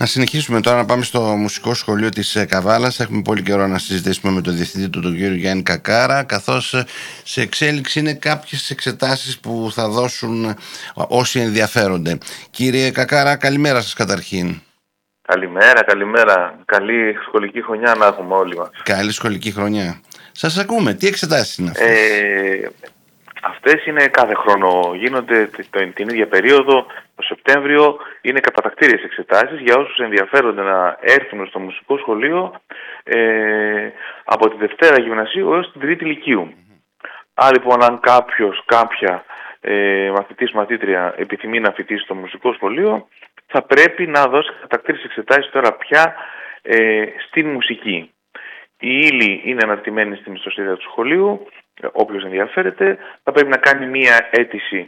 Να συνεχίσουμε τώρα, να πάμε στο μουσικό σχολείο της Καβάλας. Έχουμε πολύ καιρό να συζητήσουμε με τον διευθυντή του, τον κύριο Γιάννη Κακάρα, καθώς σε εξέλιξη είναι κάποιες εξετάσεις που θα δώσουν όσοι ενδιαφέρονται. Κύριε Κακάρα, καλημέρα σας καταρχήν. Καλημέρα. Καλή σχολική χρονιά να έχουμε όλοι μας. Καλή σχολική χρονιά. Σας ακούμε. Τι εξετάσεις είναι αυτές? Αυτές είναι κάθε χρόνο. Γίνονται την ίδια περίοδο, το Σεπτέμβριο. Είναι κατατακτήριες εξετάσεις για όσους ενδιαφέρονται να έρθουν στο μουσικό σχολείο από τη Δευτέρα Γυμνασίου έως την Τρίτη Λυκείου. Λοιπόν, αν κάποια μαθητής, μαθήτρια επιθυμεί να φοιτήσει στο μουσικό σχολείο, θα πρέπει να δώσει κατατακτήριες εξετάσεις τώρα πια στην μουσική. Η ύλη είναι αναρτημένη στην ιστοσελίδα του σχολείου. Όποιος ενδιαφέρεται θα πρέπει να κάνει μία αίτηση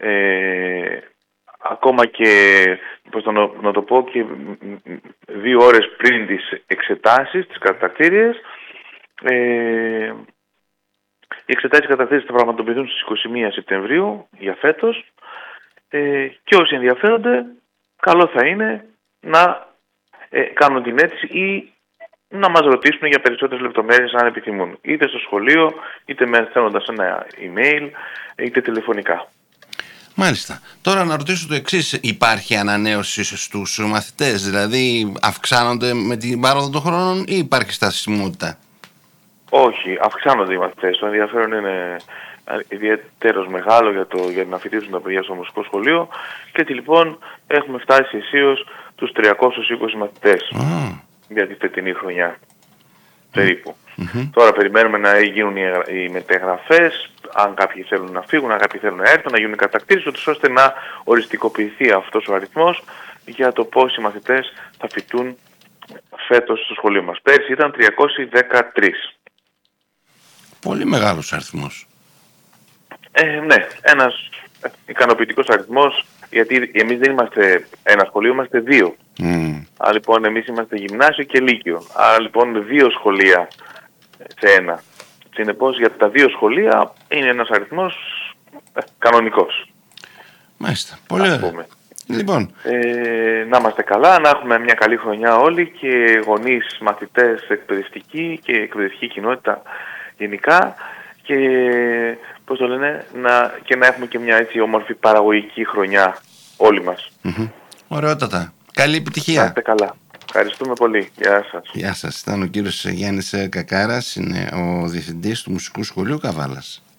ακόμα και, να το πω, και 2 ώρες πριν τις εξετάσεις, τις κατατακτήριες. Οι εξετάσεις κατατακτήριες θα πραγματοποιηθούν στις 21 Σεπτεμβρίου για φέτος και όσοι ενδιαφέρονται, καλό θα είναι να κάνουν την αίτηση ή να μας ρωτήσουν για περισσότερες λεπτομέρειες αν επιθυμούν, είτε στο σχολείο, είτε στέλνοντας ένα email, είτε τηλεφωνικά. Μάλιστα. Τώρα να ρωτήσω το εξής: υπάρχει ανανέωση στους μαθητές, δηλαδή αυξάνονται με την πάροδο των χρόνων ή υπάρχει στασιμότητα? Όχι, αυξάνονται οι μαθητές. Το ενδιαφέρον είναι ιδιαίτερος μεγάλο για να φοιτήσουν τα παιδιά στο μουσικό σχολείο και έτσι λοιπόν έχουμε φτάσει αισίως τους 320 μαθητές για τη φετινή χρονιά περίπου. Τώρα περιμένουμε να γίνουν οι μεταγραφές, αν κάποιοι θέλουν να φύγουν, αν κάποιοι θέλουν να έρθουν, να γίνουν οι κατακτήσεις, ώστε να οριστικοποιηθεί αυτός ο αριθμός για το πόσοι μαθητές θα φοιτούν φέτος στο σχολείο μας. Πέρσι ήταν 313. Πολύ μεγάλος αριθμός. Ναι, ένας ικανοποιητικός αριθμός, γιατί εμείς δεν είμαστε ένα σχολείο, είμαστε 2. Άρα λοιπόν εμείς είμαστε γυμνάσιο και λύκειο. Άρα λοιπόν 2 σχολεία σε ένα. Συνεπώς για τα 2 σχολεία είναι ένας αριθμός κανονικός. Μάλιστα, πολύ ωραία. Λοιπόν. Να είμαστε καλά, να έχουμε μια καλή χρονιά όλοι και γονείς, μαθητές, εκπαιδευτικοί και εκπαιδευτική κοινότητα γενικά και πώς το λένε, και να έχουμε και μια έτσι όμορφη παραγωγική χρονιά όλοι μας. Ωραιότατα. Καλή επιτυχία. Να είστε καλά. Ευχαριστούμε πολύ. Γεια σας. Γεια σας. Ήταν ο κύριος Γιάννης Κακάρας, είναι ο διευθυντής του Μουσικού Σχολείου Καβάλας.